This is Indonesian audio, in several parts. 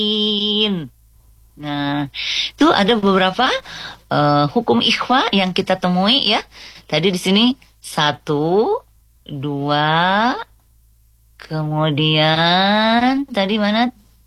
Nah, itu ada beberapa hukum ikhfa yang kita temui ya. Tadi di sini satu, dua, kemudian tadi mana?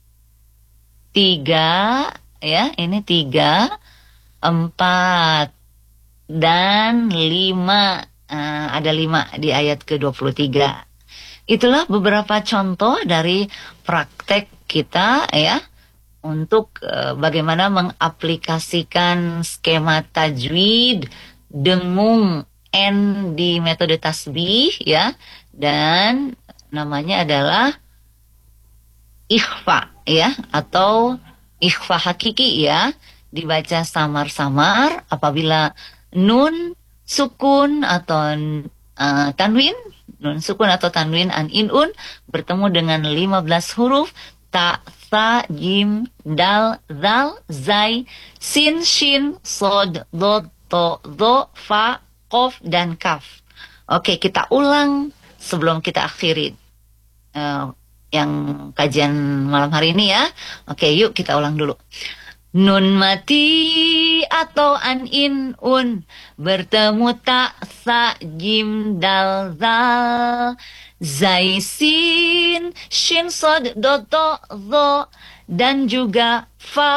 Tiga, ya, ini tiga, empat, dan lima. Ada lima di ayat ke-23. Itulah beberapa contoh dari praktek kita ya untuk bagaimana mengaplikasikan skema tajwid dengung N di metode tasbih ya, dan namanya adalah ikhfa ya, atau ikhfa hakiki ya, dibaca samar-samar apabila nun sukun atau tanwin, nun sukun atau tanwin an inun bertemu dengan 15 huruf ta, sa, jim, dal, zal, zai, sin, shin, sod, dod, to, do, fa, kof, dan kaf. Oke, kita ulang sebelum kita akhiri yang kajian malam hari ini ya. Oke, yuk kita ulang dulu. Nun mati atau an in un bertemu ta, sa, jim, dal, zal, zai, sin, shin, sod, do, to, zo, dan juga fa,